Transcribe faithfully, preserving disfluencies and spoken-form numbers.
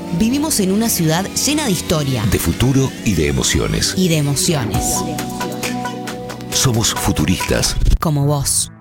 Vivimos en una ciudad llena de historia, de futuro y de emociones. Y de emociones. Somos futuristas. Como vos.